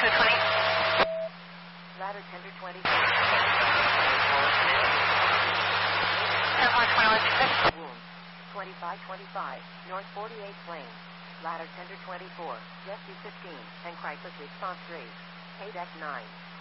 220. Ladder tender 20. 10.21. Wound 2525. North 48 plane. Ladder tender 24. Jet 15 and crisis response rate. KDEC 9.